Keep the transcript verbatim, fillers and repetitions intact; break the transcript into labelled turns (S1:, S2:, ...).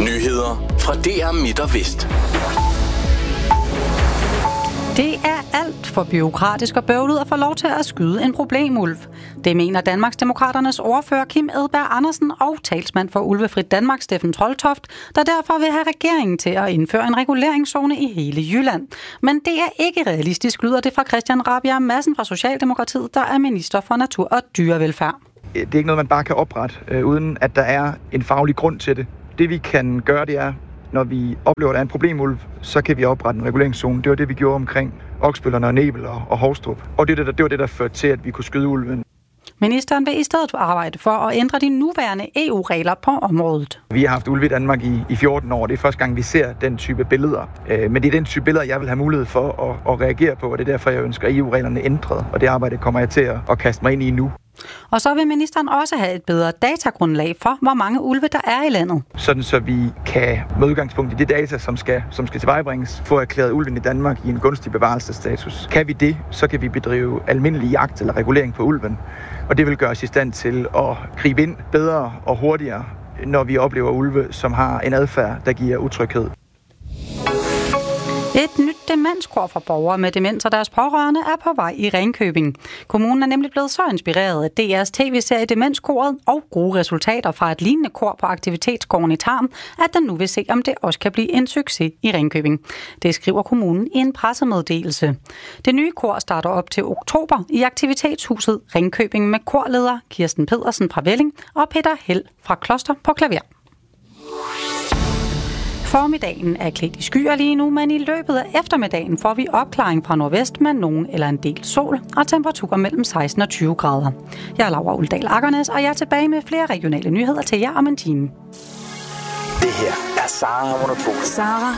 S1: Nyheder fra D R Midt og Vest.
S2: Det er alt for bureaukratisk og bøvlet at få lov til at skyde en problemulv. Det mener Danmarksdemokraternes ordfører Kim Edberg Andersen og talsmand for Ulvefrit Danmark Steffen Troeltoft, der derfor vil have regeringen til at indføre en reguleringszone i hele Jylland. Men det er ikke realistisk, lyder det fra Christian Rabjerg Madsen fra Socialdemokratiet, der er minister for natur og dyrevelfærd.
S3: Det er ikke noget, man bare kan oprette, øh, uden at der er en faglig grund til det. Det vi kan gøre, det er, når vi oplever, at der er en problemulv, så kan vi oprette en reguleringszone. Det var det, vi gjorde omkring Oksbøllerne og Nebel og, og Hovstrup. Og det, det, det var det, der førte til, at vi kunne skyde ulven.
S2: Ministeren vil i stedet arbejde for at ændre de nuværende E U-regler på området.
S3: Vi har haft ulve i Danmark i, i fjorten år. Det er første gang, vi ser den type billeder. Øh, men det er den type billeder, jeg vil have mulighed for at, at reagere på, og det er derfor, jeg ønsker E U-reglerne ændret. Og det arbejde kommer jeg til at, at kaste mig ind i nu.
S2: Og så vil ministeren også have et bedre datagrundlag for, hvor mange ulve der er i landet.
S3: Sådan så vi kan med udgangspunkt i det data, som skal, som skal tilvejebringes, få erklæret ulven i Danmark i en gunstig bevarelsesstatus. Kan vi det, så kan vi bedrive almindelig jagt eller regulering på ulven. Og det vil gøre os i stand til at gribe ind bedre og hurtigere, når vi oplever ulve, som har en adfærd, der giver utryghed.
S2: Et nyt demenskor for borgere med demens og deres pårørende er på vej i Ringkøbing. Kommunen er nemlig blevet så inspireret af D R's tv-serie Demenskoret og gode resultater fra et lignende kor på Aktivitetsgården i Tarm, at den nu vil se, om det også kan blive en succes i Ringkøbing. Det skriver kommunen i en pressemeddelelse. Det nye kor starter op til oktober i Aktivitetshuset Ringkøbing med korleder Kirsten Pedersen fra Velling og Peter Held fra Kloster på klaver. Formiddagen er klædt i skyer lige nu, men i løbet af eftermiddagen får vi opklaring fra nordvest med nogen eller en del sol og temperaturer mellem seksten og tyve grader. Jeg er Laura Uldal Akkernes, og jeg er tilbage med flere regionale nyheder til jer om en time.
S1: Det her er Sara Monopol.
S2: Sara